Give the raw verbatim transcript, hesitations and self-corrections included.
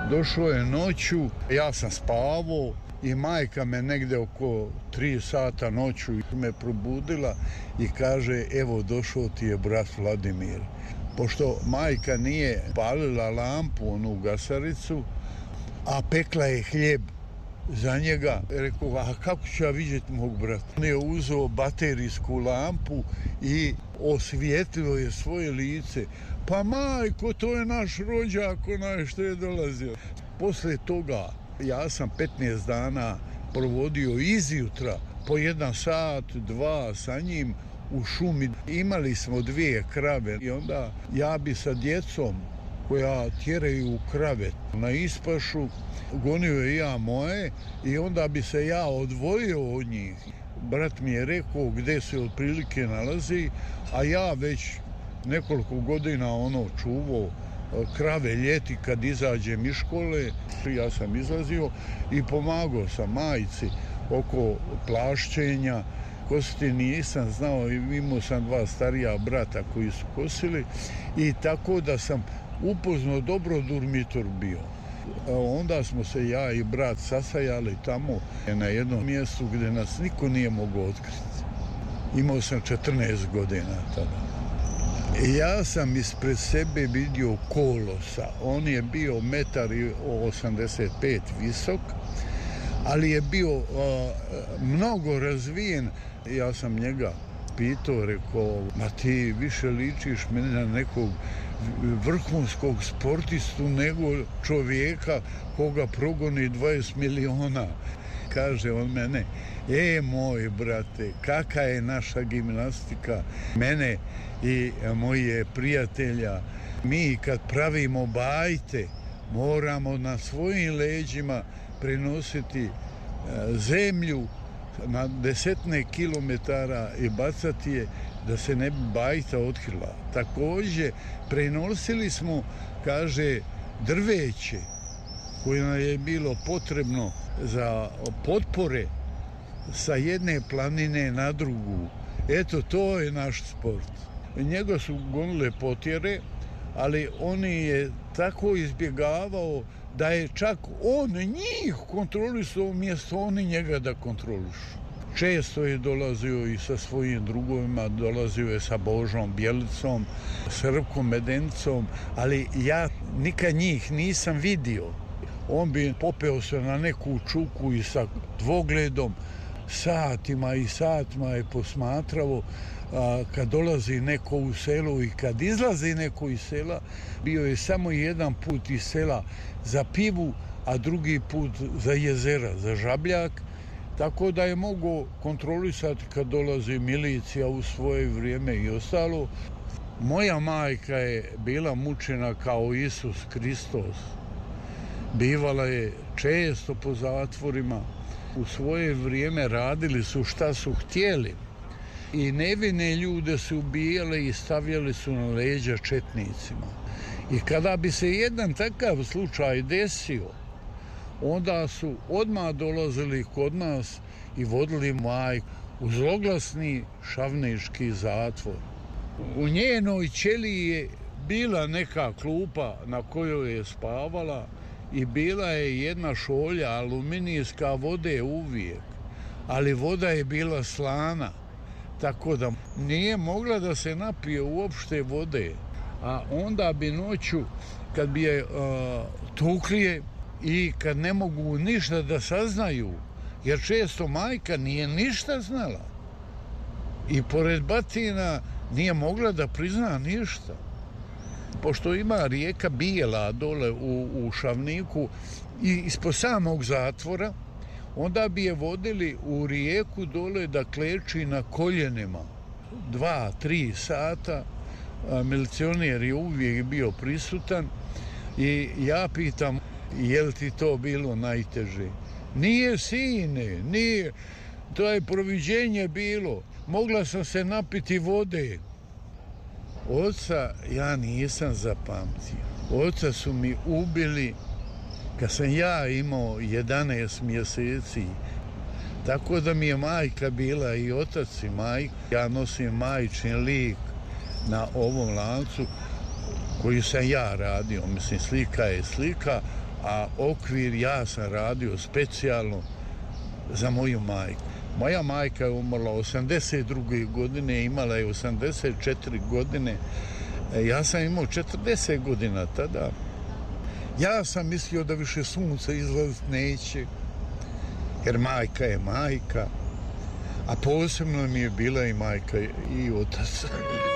Došao je noću, ja sam spavao i majka me negde oko tri sata noću me probudila i kaže, evo došao ti je brat Vladimir. Pošto majka nije palila lampu, onu gasaricu, a pekla je hljeb za njega, rekao, a kako ću ja vidjeti mog brata? On je uzeo baterijsku lampu i osvijetlio je svoje lice. Pa majko, to je naš rođak, onaj što je dolazio. Posle toga ja sam petnaest dana provodio izjutra po jedan sat, dva sa njim u šumi. Imali smo dvije krave i onda ja bi sa djecom koja tjeraju krave na ispašu, gonio je ja moje i onda bi se ja odvojio od njih. Brat mi je rekao gdje se otprilike nalazi, a ja već nekoliko godina ono čuvao krave ljeti kad izađem iz škole. Ja sam izlazio i pomagao sam majci oko plašćenja. Kositi nisam znao, imao sam dva starija brata koji su kosili i tako da sam upoznao dobro durmitor bio. Onda smo se ja i brat sasajali tamo na jednom mjestu gdje nas niko nije mogao otkriti. Imao sam četrnaest godina tada. Ja sam ispred sebe vidio kolosa. On je bio metar osamdeset pet visok, ali je bio uh, mnogo razvijen. Ja sam njega pitao, rekao, ma ti više ličiš meni na nekog vrhunskog sportistu nego čovjeka koga progoni dvadeset miliona. Kaže on mene, e moj brate, kakva je naša gimnastika, mene i moje prijatelja. Mi kad pravimo bajte, moramo na svojim leđima prenositi zemlju na desetine kilometara i bacati je da se ne bi bajta otkrila. Također prenosili smo, kaže, drveće koje nam je bilo potrebno za potpore sa jedne planine na drugu. Eto, to je naš sport. Njega su gonile potjere, ali on je tako izbjegavao da je čak on njih kontrolisao umjesto oni njega da kontrolišu. Često je dolazio i sa svojim drugovima, dolazio je sa Božom Bjelicom, Srpkom Medencom, ali ja nikad njih nisam vidio. On bi popeo se na neku čuku i sa dvogledom satima i satima je posmatrao a, kad dolazi neko u selo i kad izlazi neko iz sela. Bio je samo jedan put iz sela za pivu, a drugi put za jezera, za žabljak, tako da je mogao kontrolisati kad dolazi milicija u svoje vrijeme i ostalo. Moja majka je bila mučena kao Isus Hristos. Bivala je često po zatvorima. U svoje vrijeme radili su šta su htjeli. I nevine ljude su ubijali i stavljali su na leđa četnicima. I kada bi se jedan takav slučaj desio, onda su odmah dolazili kod nas i vodili majku u zloglasni šavnički zatvor. U njenoj ćeliji je bila neka klupa na kojoj je spavala i bila je jedna šolja aluminijska vode uvijek, ali voda je bila slana, tako da nije mogla da se napije uopšte vode. A onda bi noću, kad bi je uh, tukli i kad ne mogu ništa da saznaju, jer često majka nije ništa znala i pored batina nije mogla da prizna ništa. Pošto ima rijeka Bijela dole u, u Šavniku i ispod samog zatvora, onda bi je vodili u rijeku dole da kleči na koljenima. Dva, tri sata, a milicioner je uvijek bio prisutan i ja pitam, je li ti to bilo najteže? Nije, sine, nije. To je proviđenje bilo. Mogla sam se napiti vode. Oca ja nisam zapamtio. Oca su mi ubili kad sam ja imao jedanaest mjeseci. Tako da mi je majka bila i otac i majka. Ja nosim majčin lik na ovom lancu. koju sam ja radio, mislim slika je slika, a okvir ja sam radio specijalno za moju majku. Moja majka je umrla osamdeset druge godine, imala je osamdeset četiri godine, ja sam imao četrdeset godina tada. Ja sam mislio da više sunca izlaziti neće, jer majka je majka, a posebno mi je bila i majka i otac.